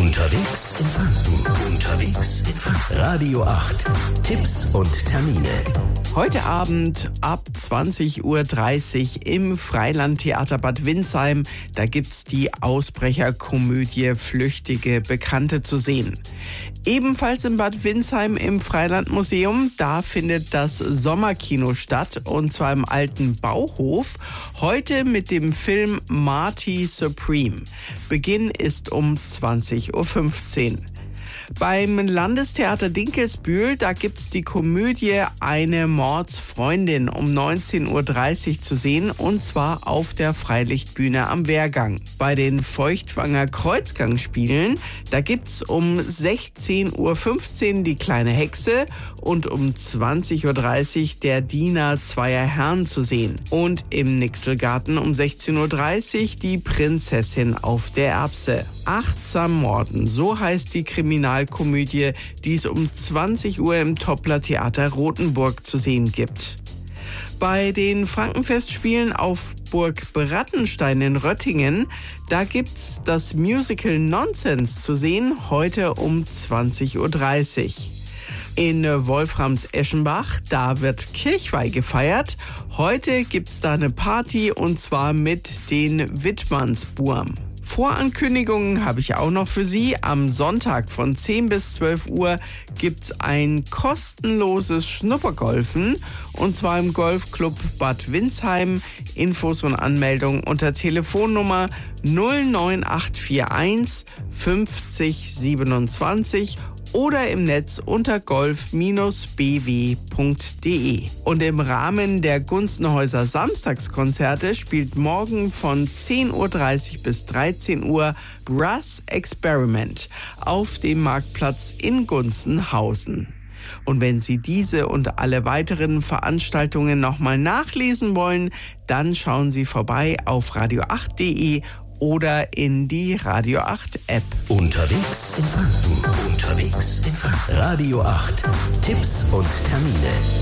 Unterwegs in Franken. Unterwegs in Franken. Radio 8. Tipps und Termine. Heute Abend ab 20:30 Uhr im Freilandtheater Bad Windsheim. Da gibt's die Ausbrecherkomödie Flüchtige Bekannte zu sehen. Ebenfalls in Bad Windsheim im Freilandmuseum, da findet das Sommerkino statt, und zwar im alten Bauhof. Heute mit dem Film Marty Supreme. Beginn ist um 20:15 Uhr. Beim Landestheater Dinkelsbühl, da gibt's die Komödie Eine Mordsfreundin um 19:30 Uhr zu sehen, und zwar auf der Freilichtbühne am Wehrgang. Bei den Feuchtwanger Kreuzgangspielen, da gibt's um 16:15 Uhr die kleine Hexe und um 20:30 Uhr der Diener zweier Herren zu sehen. Und im Nixelgarten um 16:30 Uhr die Prinzessin auf der Erbse. Achtsam Morden, so heißt die Kriminalkomödie, die es um 20 Uhr im Toppler Theater Rothenburg zu sehen gibt. Bei den Frankenfestspielen auf Burg Berattenstein in Röttingen, da gibt's das Musical Nonsense zu sehen, heute um 20:30 Uhr. In Wolframs-Eschenbach, da wird Kirchweih gefeiert. Heute gibt's da eine Party, und zwar mit den Wittmannsburm. Vorankündigungen habe ich auch noch für Sie. Am Sonntag von 10 bis 12 Uhr gibt's ein kostenloses Schnuppergolfen, und zwar im Golfclub Bad Windsheim. Infos und Anmeldungen unter Telefonnummer 09841 50 27 oder im Netz unter golf-bw.de. Und im Rahmen der Gunstenhäuser Samstagskonzerte spielt morgen von 10:30 Uhr bis 13 Uhr Brass Experiment auf dem Marktplatz in Gunstenhausen. Und wenn Sie diese und alle weiteren Veranstaltungen nochmal nachlesen wollen, dann schauen Sie vorbei auf radio8.de oder in die Radio 8 App. Unterwegs in Franken. Unterwegs in Franken. Radio 8. Tipps und Termine.